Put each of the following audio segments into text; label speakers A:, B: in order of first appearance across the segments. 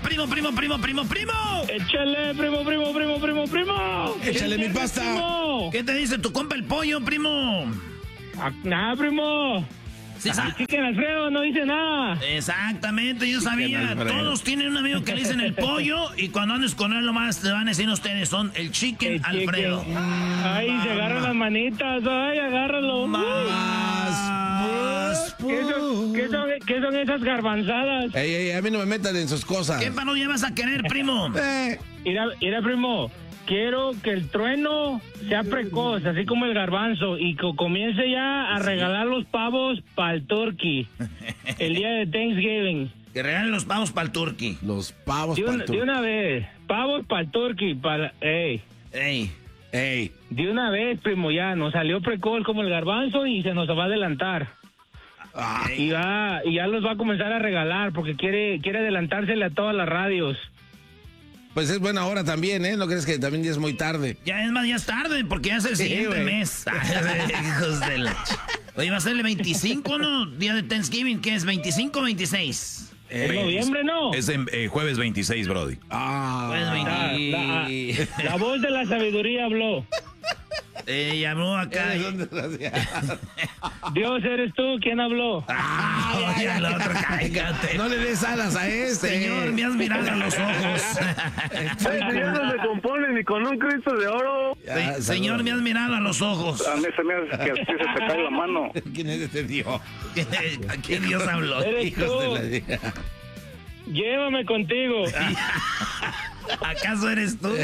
A: primo.
B: Échale, primo.
C: Échale mi pasta.
B: Primo.
A: ¿Qué te dice tu compa el pollo, primo?
B: Nada, primo.
A: Sí,
B: Chicken Alfredo no dice nada.
A: Exactamente, yo sabía. Todos tienen un amigo que le dicen el pollo y cuando andes con él nomás te van a decir ustedes son el Chicken Alfredo.
B: Ay, se agarran las manitas. Ay, agárralo. ¿Qué son esas garbanzadas?
C: Ey, a mí no me metan en sus cosas.
A: ¿Qué parodia vas a querer, primo?
B: Mira, primo. Quiero que el trueno sea precoz, así como el garbanzo, y que comience ya a regalar los pavos para el turkey el día de Thanksgiving.
A: Que regalen los pavos para el turkey.
C: Los pavos para el turkey.
B: De una vez, pavos para el turkey, Ey. De una vez, primo, ya nos salió precoz como el garbanzo y se nos va a adelantar. Y ya los va a comenzar a regalar porque quiere adelantársele a todas las radios.
C: Pues es buena hora también, ¿eh? ¿No crees que también ya es muy tarde?
A: Ya es tarde, porque ya es el siguiente mes. Hijos de la... Oye, va a ser el 25, ¿no? Día de Thanksgiving, ¿qué es? ¿25 o 26?
B: ¿En noviembre, no?
D: Es jueves 26, brody.
A: Jueves 26.
B: La voz de la sabiduría habló.
A: Llamó acá.
B: Dios, ¿eres tú? ¿Quién habló?
A: Oye, el otro, cállate.
C: No le des alas a este.
A: Señor, me has mirado a los ojos.
E: Ya no se compone ni con un Cristo de oro.
A: Señor, me has mirado a los ojos.
E: A mí se me hace que a ti se te cae la mano.
C: ¿Quién es este Dios?
A: ¿A quién Dios habló?
B: ¿Eres tú? Llévame contigo.
A: ¿Acaso eres tú?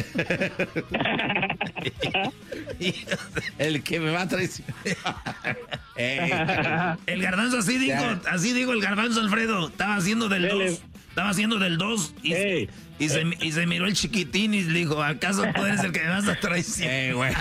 C: El que me va a traicionar.
A: El garbanzo así dijo el garbanzo Alfredo. Estaba haciendo del 2 y se miró el chiquitín y le dijo, ¿acaso tú eres el que me vas a traicionar?
C: Güey.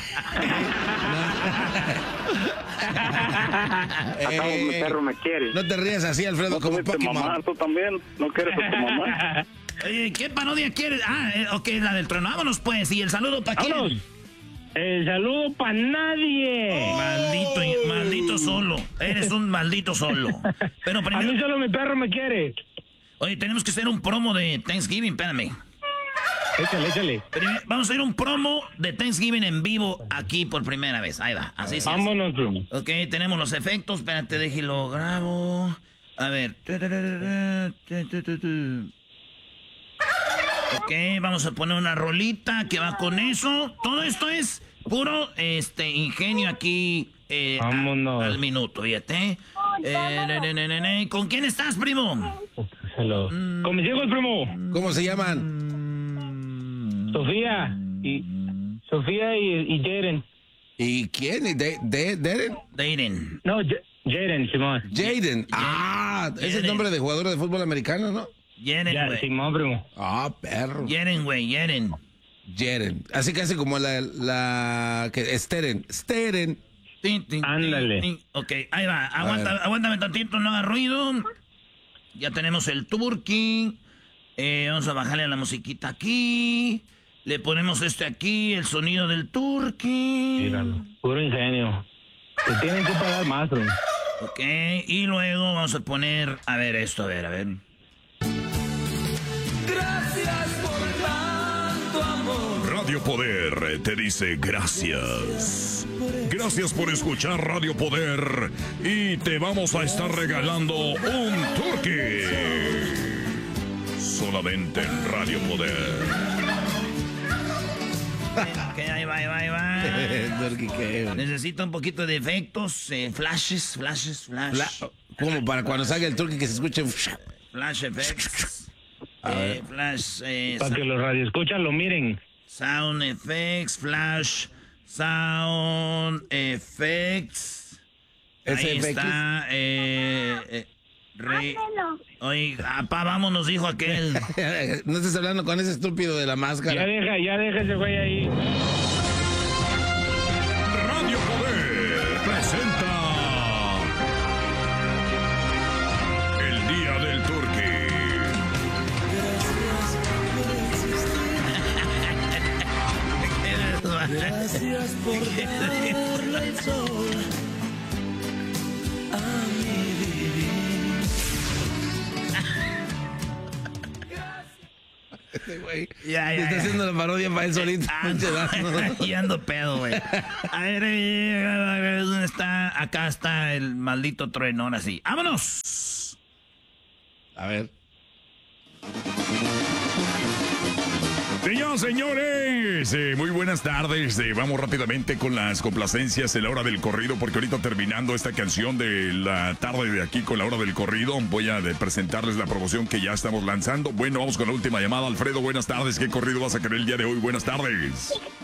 E: Acá mi perro me quiere.
C: No te rías así, Alfredo,
E: No
C: como
E: tuviste mamá, tú también. ¿No quieres a tu mamá?
A: Oye, ¿qué parodia quieres? Ok, la del trueno. Vámonos pues. ¿Y el saludo para quién?
B: ¡Vámonos! El saludo para nadie.
A: Maldito solo. Eres un maldito solo. Pero primero...
B: A mí solo mi perro me quiere.
A: Oye, tenemos que hacer un promo de Thanksgiving. Espérame.
B: Échale.
A: Vamos a hacer un promo de Thanksgiving en vivo aquí por primera vez. Ahí va. Así sí.
B: Vámonos, primo.
A: Ok, tenemos los efectos. Espérate, déjelo grabo. A ver. Ok, vamos a poner una rolita que va con eso. Todo esto es puro ingenio aquí.
B: Vámonos.
A: Al minuto, fíjate. ¿Con quién estás, primo?
B: Hello. Con mis hijos, primo.
C: ¿Cómo se llaman?
B: Sofía y Jaden.
C: ¿Y quién? ¿Deren?
A: Jaden.
B: No, Jaden, Simón.
C: Jaden. Es el nombre de jugador de fútbol americano, ¿no?
A: Jaden, güey.
B: Simón, primo.
C: Perro.
A: Jaden, güey, Jaden.
C: Así casi como la que Steren.
B: Ándale.
A: Ok, ahí va. Aguántame tantito, no haga ruido. Ya tenemos el turkey. Vamos a bajarle a la musiquita aquí. Le ponemos aquí, el sonido del turkey.
B: Míralo. Puro ingenio. Te tienen que pagar más, bro.
A: Ok, y luego vamos a poner... A ver esto, a ver.
F: Gracias por tanto amor.
D: Radio Poder te dice gracias. Gracias por escuchar Radio Poder y te vamos a estar regalando un turkey. Solamente en Radio Poder.
A: Ok, ahí va. Necesito un poquito de efectos, flashes.
C: Como para cuando salga el turkey que se escuche.
A: Flash effects. Flash.
B: Para que los radioescuchas lo miren.
A: Sound effects, flash. Sound effects. Ahí está. Oye, vámonos, dijo aquel.
C: No estés hablando con ese estúpido de la máscara.
B: Ya deja ese güey ahí.
D: Radio Poder presenta el Día del Turkey.
F: Gracias por darle el sol a mi vivir.
C: Ya. Está haciendo la parodia para él solito.
A: Y ando pedo, güey. A ver, ¿dónde está? Acá está el maldito trueno, ahora sí. ¡Vámonos!
C: A ver.
D: Señores, muy buenas tardes. Vamos rápidamente con las complacencias en la hora del corrido, porque ahorita terminando esta canción de la tarde de aquí con la hora del corrido, voy a presentarles la promoción que ya estamos lanzando. Bueno, vamos con la última llamada. Alfredo, buenas tardes. ¿Qué corrido vas a querer el día de hoy? Buenas tardes.